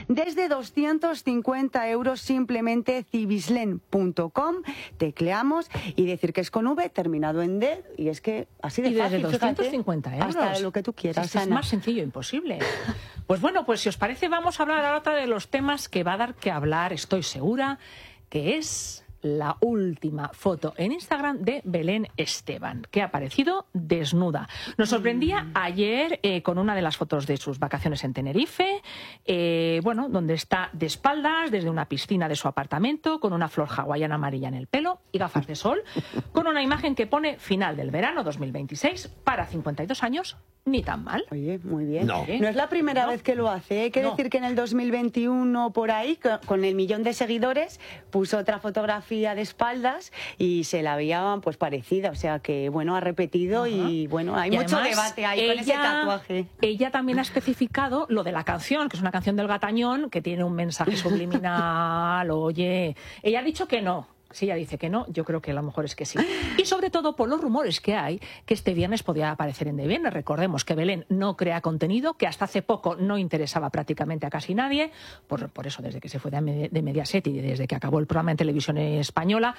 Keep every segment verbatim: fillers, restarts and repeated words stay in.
desde doscientos cincuenta euros simplemente civislen punto com, tecleamos y decir que es con V, terminado en D, y es que así de y fácil, desde doscientos cincuenta fíjate, euros. hasta lo que tú quieras, es, es más sencillo imposible. Pues bueno, pues si os parece vamos a hablar ahora de los temas que va a dar que hablar, estoy segura, que es la última foto en Instagram de Belén Esteban, que ha aparecido desnuda. Nos sorprendía ayer eh, con una de las fotos de sus vacaciones en Tenerife, eh, bueno, donde está de espaldas desde una piscina de su apartamento, con una flor hawaiana amarilla en el pelo y gafas de sol, con una imagen que pone final del verano dos mil veintiséis para cincuenta y dos años, ni tan mal. Oye, muy bien. No, no es la primera no. vez que lo hace. Hay que no. decir que en el dos mil veintiuno, por ahí, con el millón de seguidores, puso otra fotografía de espaldas y se la veía pues parecida. O sea que, bueno, ha repetido. Ajá. Y, bueno, hay y mucho además, debate ahí ella, con ese tatuaje. Ella también ha especificado lo de la canción, que es una canción del Gatañón, que tiene un mensaje subliminal. Oye, ella ha dicho que no. Si ella dice que no, yo creo que a lo mejor es que sí. Y sobre todo por los rumores que hay, que este viernes podía aparecer en De Viernes. Recordemos que Belén no crea contenido, que hasta hace poco no interesaba prácticamente a casi nadie, por, por eso desde que se fue de, de Mediaset y desde que acabó el programa en televisión española,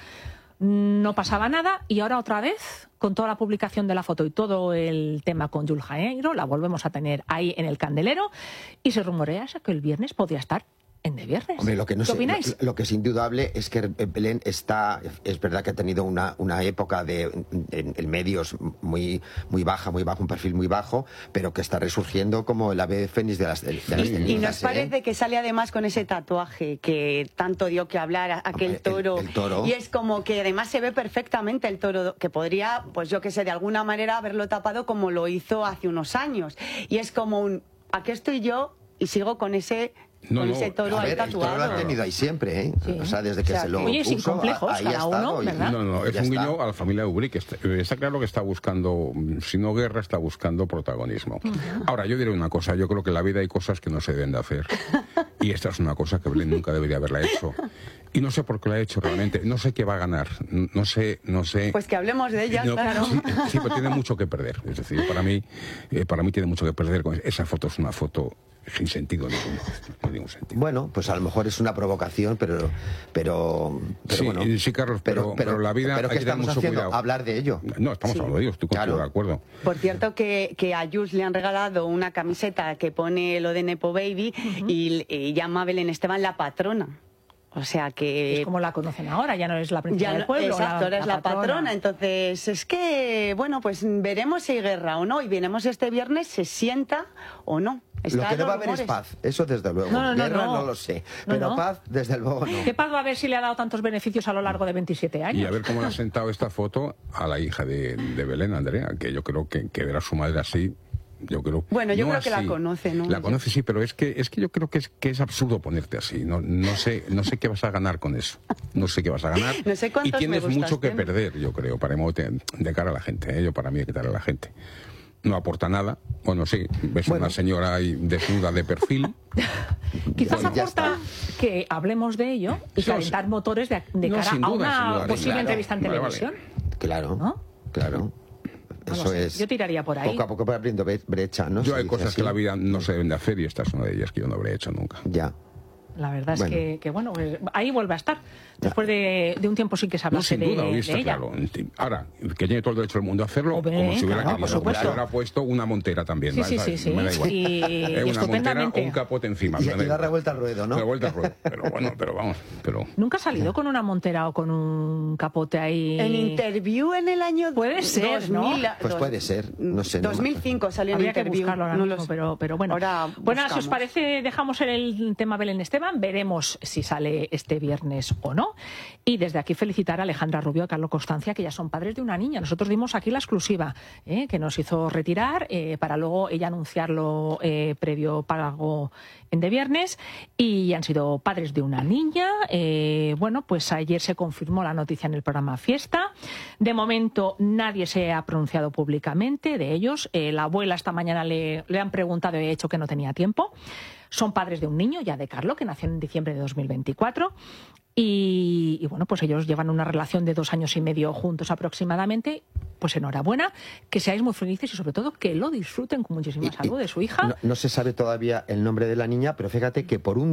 no pasaba nada, y ahora otra vez, con toda la publicación de la foto y todo el tema con Yul Janeiro, la volvemos a tener ahí en el candelero, y se rumorea que el viernes podría estar en De Viernes. Hombre, lo que no ¿Qué sé, opináis? Lo, lo que es indudable es que Belén está, es verdad que ha tenido una, una época de en, en medios muy muy baja, muy bajo, un perfil muy bajo, pero que está resurgiendo como el ave fénix de las, de las y, cenizas. Y nos ¿eh? parece que sale además con ese tatuaje que tanto dio que hablar, aquel toro, el, el toro. Y es como que además se ve perfectamente el toro, que podría, pues yo que sé, de alguna manera haberlo tapado como lo hizo hace unos años. Y es como un, aquí estoy yo y sigo con ese... No, con no, ese toro A ahí ver, el tatuado. toro lo ha tenido ahí siempre, ¿eh? Sí. O sea, desde que O sea, se lo oye, sin puso, complejos, ahí ha cada uno, estado. y- ¿verdad? No, no, es ya un está. guiño a la familia Ubrick. Está, está claro que está buscando, si no guerra, está buscando protagonismo. Uh-huh. Ahora, yo diré una cosa, yo creo que en la vida hay cosas que no se deben de hacer. Y esta es una cosa que Belén nunca debería haberla hecho. Y no sé por qué la ha hecho realmente. No sé qué va a ganar. No sé, no sé. Pues que hablemos de ella, no, claro. Sí, sí, pero tiene mucho que perder. Es decir, para mí, eh, para mí tiene mucho que perder. Esa foto es una foto sin sentido ninguno. No ningún sentido. Bueno, pues a lo mejor es una provocación, pero... pero, pero sí, bueno, sí, Carlos, pero, pero, pero la vida pero hay que que tener estamos mucho haciendo cuidado. Hablar de ello. No, estamos Sí. hablando de ello, estoy contigo Claro. de acuerdo. Por cierto, que, que a Jules le han regalado una camiseta que pone lo de Nepo Baby, uh-huh. y, y llama a Belén Esteban la patrona. O sea que... Es como la conocen ahora, ya no es la princesa Ya del no- pueblo. exacto, la, ahora es la la patrona. patrona. Entonces, es que, bueno, pues veremos si hay guerra o no. Y veremos este viernes se sienta o no. Lo Están que no los va a haber es rumores. paz, eso desde luego. No, no, no, Guerra no. no lo sé, No, pero no. paz desde luego no. ¿Qué paz va a ver si le ha dado tantos beneficios a lo largo de veintisiete años? Y a ver cómo le ha sentado esta foto a la hija de, de Belén, Andrea, que yo creo que, que ver a su madre así, yo creo... Bueno, yo no creo que la así. conoce, ¿no? La conoce, sí, pero es que es que yo creo que es que es absurdo ponerte así. No, no sé no sé qué vas a ganar con eso. No sé qué vas a ganar. No sé y cuántos tienes me gustas mucho que tiene. perder, yo creo, para de, de cara a la gente. ¿eh? Yo para mí de cara a la gente. No aporta nada. Bueno, sí, ves Bueno. una señora ahí desnuda de perfil. Quizás Bueno, ya aporta que hablemos de ello y Sí, no, calentar sí. motores de, de No, cara sin a duda, una sin duda, posible claro. entrevista en Vale, vale. televisión. Claro, ¿No? claro. No lo Eso sé, es... yo tiraría por ahí. Poco a poco va abriendo bre- brecha, ¿no? Yo Se hay dice cosas así. que la vida no se deben de hacer y esta es una de ellas que yo no habría hecho nunca. Ya. La verdad Bueno. es que, que bueno, pues, ahí vuelve a estar. Después de, de un tiempo sin que se No, hablase sin de, duda, hoy de está ella. claro. Ahora, que tiene todo el derecho del mundo a hacerlo, Hombre, como si hubiera claro, querido. por supuesto. Se hubiera puesto una montera también. Sí, ¿vale? sí, ¿Sabes? sí, sí. Me da igual. Y, Eh, y una montera o estupendamente. un capote encima. Y, me da y da igual. revuelta al ruedo, ¿no? Da vuelta al ruedo. Pero bueno, pero vamos. Pero... ¿Nunca ha salido con una montera o con un capote ahí? En Interview en el año Puede ser, ¿no? dos mil, Pues dos- puede ser, no sé, no dos mil cinco salió en Habría que Interview. buscarlo ahora no mismo, lo sé. pero, pero bueno. Ahora bueno, si os buscamos. parece, dejamos el tema Belén Esteban, veremos si sale este viernes o no. Y desde aquí felicitar a Alejandra Rubio y a Carlos Constancia, que ya son padres de una niña. Nosotros dimos aquí la exclusiva, ¿eh? que nos hizo retirar eh, para luego ella anunciarlo eh, previo pago en De Viernes, y han sido padres de una niña. Eh, bueno, pues ayer se confirmó la noticia en el programa Fiesta. De momento nadie se ha pronunciado públicamente de ellos. Eh, la abuela esta mañana le, le han preguntado y ha hecho que no tenía tiempo. Son padres de un niño, ya de Carlo, que nació en diciembre de dos mil veinticuatro. Y, y bueno, pues ellos llevan una relación de dos años y medio juntos aproximadamente. Pues enhorabuena, que seáis muy felices y sobre todo que lo disfruten con muchísima Y- salud y de su hija. No, no se sabe todavía el nombre de la niña, pero fíjate que por un